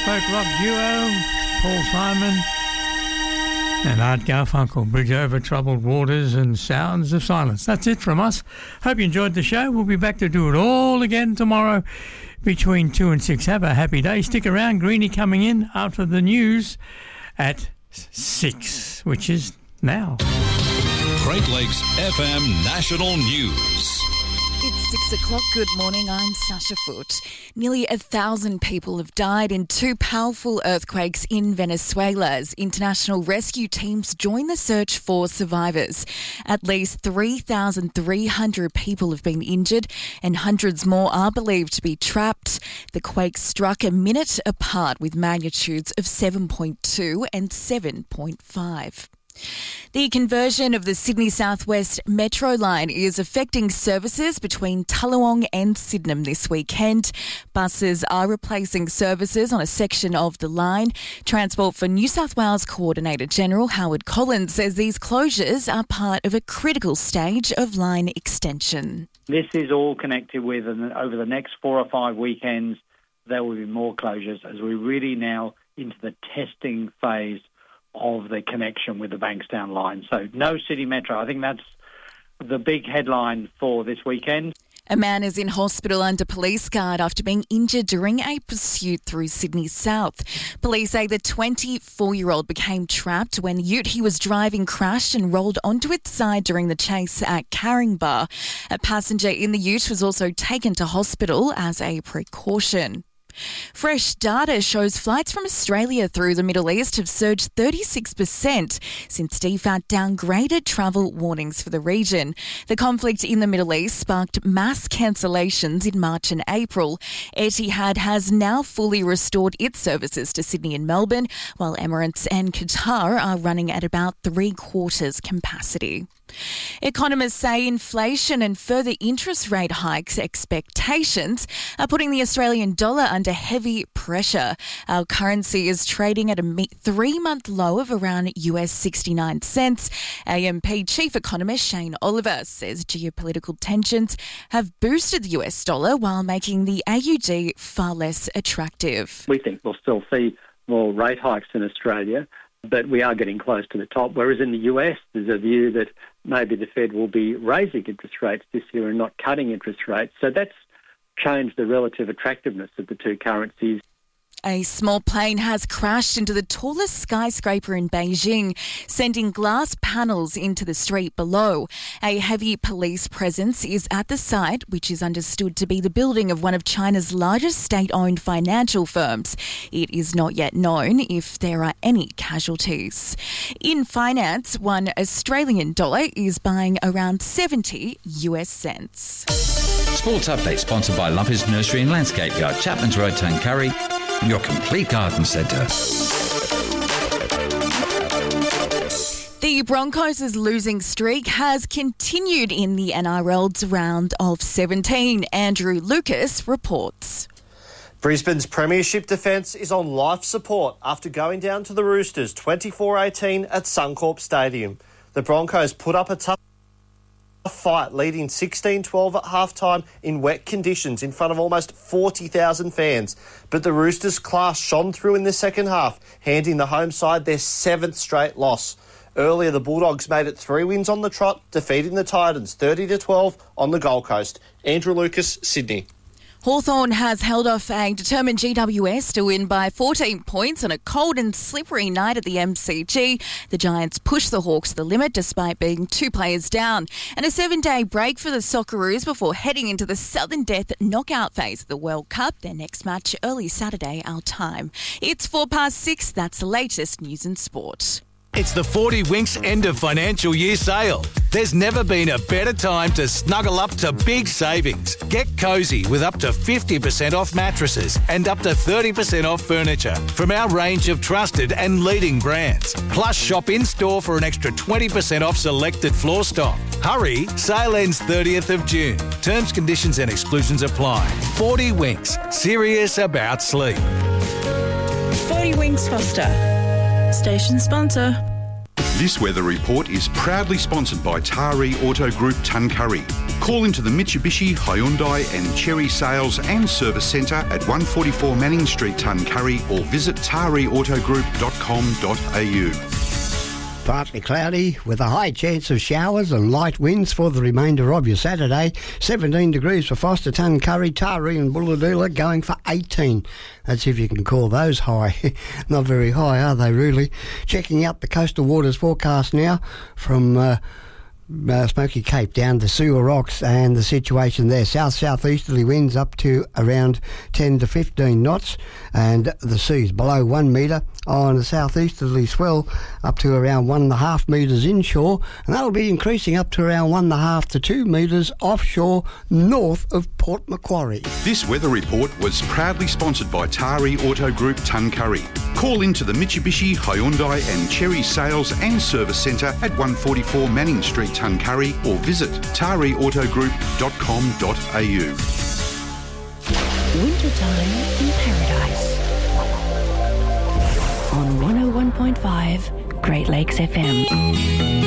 folk rock duo, Paul Simon and Art Garfunkel, Bridge Over Troubled Waters and Sounds of Silence. That's it from us. Hope you enjoyed the show. We'll be back to do it all again tomorrow between 2 and 6. Have a happy day. Stick around. Greenie coming in after the news at 6, which is now. Great Lakes FM National News. It's 6 o'clock. Good morning. I'm Sasha Foote. Nearly 1,000 people have died in 2 powerful earthquakes in Venezuela as international rescue teams join the search for survivors. At least 3,300 people have been injured and hundreds more are believed to be trapped. The quakes struck a minute apart with magnitudes of 7.2 and 7.5. The conversion of the Sydney South West Metro line is affecting services between Tallawong and Sydenham this weekend. Buses are replacing services on a section of the line. Transport for New South Wales Coordinator General Howard Collins says these closures are part of a critical stage of line extension. This is all connected with, and over the next 4 or 5 weekends, there will be more closures as we're really now into the testing phase of the connection with the Bankstown line. So no City Metro. I think that's the big headline for this weekend. A man is in hospital under police guard after being injured during a pursuit through Sydney South. Police say the 24-year-old became trapped when the ute he was driving crashed and rolled onto its side during the chase at Caringbah. A passenger in the ute was also taken to hospital as a precaution. Fresh data shows flights from Australia through the Middle East have surged 36% since DFAT downgraded travel warnings for the region. The conflict in the Middle East sparked mass cancellations in March and April. Etihad has now fully restored its services to Sydney and Melbourne, while Emirates and Qatar are running at about 3/4 capacity. Economists say inflation and further interest rate hikes expectations are putting the Australian dollar under heavy pressure. Our currency is trading at a 3-month low of around US 69 cents. AMP Chief Economist Shane Oliver says geopolitical tensions have boosted the US dollar while making the AUD far less attractive. We think we'll still see more rate hikes in Australia, but we are getting close to the top, whereas in the US there's a view that maybe the Fed will be raising interest rates this year and not cutting interest rates. So that's changed the relative attractiveness of the two currencies. A small plane has crashed into the tallest skyscraper in Beijing, sending glass panels into the street below. A heavy police presence is at the site, which is understood to be the building of one of China's largest state-owned financial firms. It is not yet known if there are any casualties. In finance, one Australian dollar is buying around 70 US cents. Sports Update sponsored by Lumpers Nursery and Landscape Yard, Chapman's Road, Tuncurry, your complete garden centre. The Broncos' losing streak has continued in the NRL's round of 17. Andrew Lucas reports. Brisbane's premiership defence is on life support after going down to the Roosters 24-18 at Suncorp Stadium. The Broncos put up a tough fight, leading 16-12 at halftime in wet conditions in front of almost 40,000 fans. But the Roosters' class shone through in the second half, handing the home side their 7th straight loss. Earlier, the Bulldogs made it 3 wins on the trot, defeating the Titans 30-12 on the Gold Coast. Andrew Lucas, Sydney. Hawthorn has held off a determined GWS to win by 14 points on a cold and slippery night at the MCG. The Giants pushed the Hawks to the limit despite being 2 players down. And a 7-day break for the Socceroos before heading into the Southern Death knockout phase of the World Cup. Their next match early Saturday, our time. It's 6:04. That's the latest news and sport. It's the 40 Winks end of financial year sale. There's never been a better time to snuggle up to big savings. Get cosy with up to 50% off mattresses and up to 30% off furniture from our range of trusted and leading brands. Plus, shop in-store for an extra 20% off selected floor stock. Hurry, sale ends 30th of June. Terms, conditions and exclusions apply. 40 Winks, serious about sleep. 40 Winks Foster. Station sponsor. This weather report is proudly sponsored by Taree Auto Group Tuncurry. Call into the Mitsubishi, Hyundai and Chery Sales and Service Centre at 144 Manning Street, Tuncurry, or visit tariautogroup.com.au. Partly cloudy with a high chance of showers and light winds for the remainder of your Saturday. 17 degrees for Foster, Tuncurry, Taree and Bulladoola, going for 18. That's if you can call those high. Not very high, are they really? Checking out the coastal waters forecast now from Smoky Cape down to Sewer Rocks and the situation there. South-southeasterly winds up to around 10 to 15 knots and the seas below 1 metre. On the southeasterly swell up to around 1.5 metres inshore, and that'll be increasing up to around 1.5 to 2 metres offshore north of Port Macquarie. This weather report was proudly sponsored by Taree Auto Group, Tuncurry. Call into the Mitsubishi, Hyundai and Chery Sales and Service Centre at 144 Manning Street, Tuncurry, or visit tariautogroup.com.au. Wintertime in Paradise on 101.5 Great Lakes FM.